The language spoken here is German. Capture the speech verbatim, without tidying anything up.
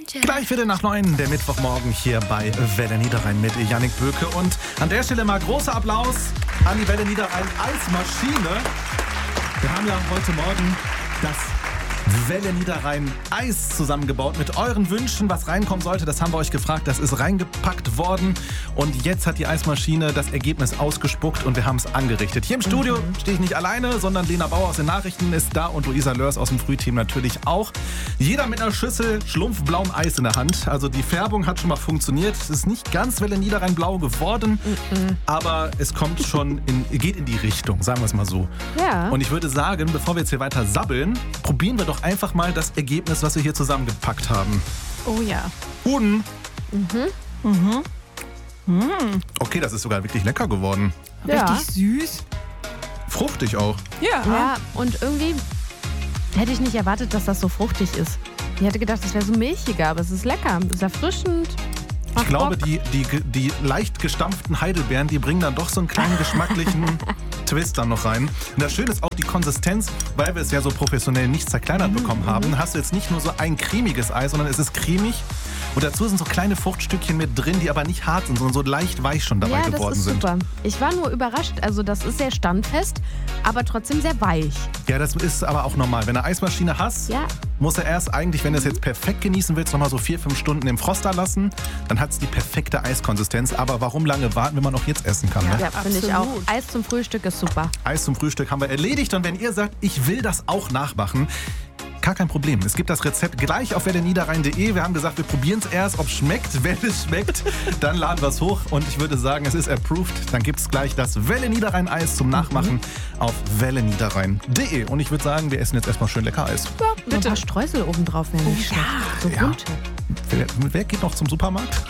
Gleich wieder nach neun, der Mittwochmorgen hier bei Welle Niederrhein mit Yannick Böke. Und an der Stelle mal großer Applaus an die Welle Niederrhein Eismaschine. Wir haben ja heute Morgen das Welle Niederrhein Eis zusammengebaut mit euren Wünschen. Was reinkommen sollte, das haben wir euch gefragt. Das ist reingepackt worden. Und jetzt hat die Eismaschine das Ergebnis ausgespuckt und wir haben es angerichtet. Hier im Studio mhm. stehe ich nicht alleine, sondern Lena Bauer aus den Nachrichten ist da und Luisa Lörs aus dem Frühteam natürlich auch. Jeder mit einer Schüssel schlumpfblauem Eis in der Hand. Also die Färbung hat schon mal funktioniert. Es ist nicht ganz Welle Niederrhein blau geworden, mhm. aber es kommt schon in, geht in die Richtung, sagen wir es mal so. Ja. Und ich würde sagen, bevor wir jetzt hier weiter sabbeln, probieren wir doch einfach mal das Ergebnis, was wir hier zusammengepackt haben. Oh ja. Und Mhm. Mhm. Mm. Okay, das ist sogar wirklich lecker geworden. Ja. Richtig süß. Fruchtig auch. Ja. Ja, und irgendwie hätte ich nicht erwartet, dass das so fruchtig ist. Ich hätte gedacht, es wäre so milchiger, aber es ist lecker. Es ist erfrischend. Ich glaube, die, die, die leicht gestampften Heidelbeeren, die bringen dann doch so einen kleinen geschmacklichen Twist dann noch rein. Und das Schöne ist auch die Konsistenz, weil wir es ja so professionell nicht zerkleinert bekommen haben, hast du jetzt nicht nur so ein cremiges Ei, sondern es ist cremig. Und dazu sind so kleine Fruchtstückchen mit drin, die aber nicht hart sind, sondern so leicht weich schon dabei ja, geworden das ist sind. Super. Ich war nur überrascht. Also das ist sehr standfest, aber trotzdem sehr weich. Ja, das ist aber auch normal. Wenn du eine Eismaschine hast, Ja. muss er erst eigentlich, wenn du es jetzt perfekt genießen willst, nochmal so vier, fünf Stunden im Froster lassen. Dann hat es die perfekte Eiskonsistenz. Aber warum lange warten, wenn man auch jetzt essen kann? Ne? Ja, finde ich auch. Eis zum Frühstück ist super. Eis zum Frühstück haben wir erledigt. Und wenn ihr sagt, ich will das auch nachmachen, gar kein Problem. Es gibt das Rezept gleich auf welle niederrhein punkt de. Wir haben gesagt, wir probieren es erst, ob es schmeckt. Wenn es schmeckt, dann laden wir es hoch. Und ich würde sagen, es ist approved. Dann gibt es gleich das Welle Niederrhein Eis zum Nachmachen mhm. auf welle niederrhein punkt de. Und ich würde sagen, wir essen jetzt erstmal schön lecker Eis. Ja, bitte. Ein paar Streusel oben drauf wären nicht schlecht. So Ja. bunte. Wer, wer geht noch zum Supermarkt?